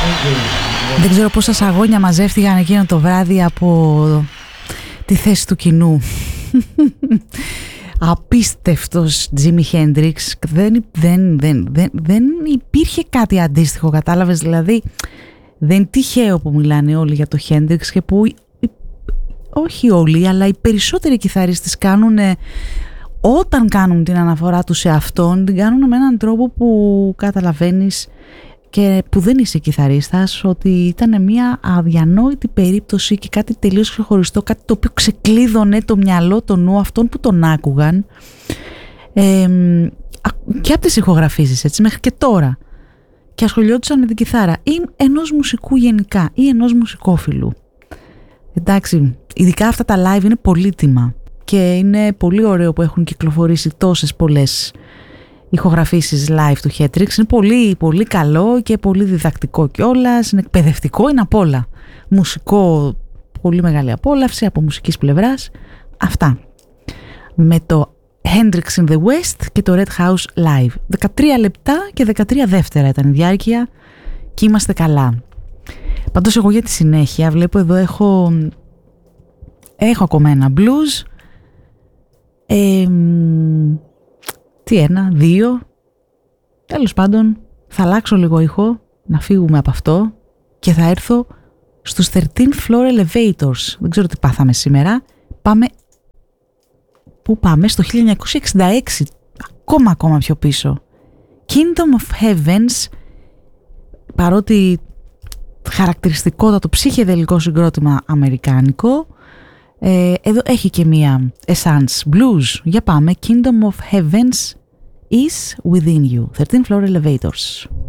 Δεν ξέρω πόσα σαγόνια μαζεύτηκαν εκείνο το βράδυ από τη θέση του κοινού. Απίστευτος Τζίμι Χέντριξ. Δεν υπήρχε κάτι αντίστοιχο, κατάλαβες? Δηλαδή δεν είναι τυχαίο που μιλάνε όλοι για το Χέντριξ και που όχι όλοι, αλλά οι περισσότεροι κιθαρίστες κάνουν, όταν κάνουν την αναφορά τους σε αυτόν, την κάνουν με έναν τρόπο που καταλαβαίνεις και που δεν είσαι κιθαρίστας, ότι ήταν μια αδιανόητη περίπτωση και κάτι τελείως ξεχωριστό, κάτι το οποίο ξεκλείδωνε το μυαλό, το νου αυτών που τον άκουγαν και από τις ηχογραφήσεις, έτσι, μέχρι και τώρα, και ασχολιόντουσαν με την κιθάρα ή ενός μουσικού γενικά ή ενός μουσικόφιλου. Εντάξει, ειδικά αυτά τα live είναι πολύτιμα και είναι πολύ ωραίο που έχουν κυκλοφορήσει τόσες πολλές ηχογραφήσεις live του Χέντριξ. Είναι πολύ πολύ καλό και πολύ διδακτικό κιόλας, είναι εκπαιδευτικό, είναι απ' όλα. Μουσικό, πολύ μεγάλη απόλαυση από μουσικής πλευράς. Αυτά με το Hendrix in the West και το Red House live. 13 λεπτά και 13 δεύτερα ήταν η διάρκεια και είμαστε καλά. Πάντως εγώ για τη συνέχεια βλέπω εδώ έχω ακόμα ένα blues, τι ένα, δύο, τέλος πάντων θα αλλάξω λίγο ήχο, να φύγουμε από αυτό και θα έρθω στους 13 Floor Elevators. Δεν ξέρω τι πάθαμε σήμερα. Πού πάμε? Στο 1966, ακόμα πιο πίσω. Kingdom of Heavens, παρότι χαρακτηριστικότατο ψυχεδελικό συγκρότημα αμερικάνικο, εδώ έχει και μία essence blues. Για πάμε. Kingdom of Heavens is within you. 13 Floor Elevators.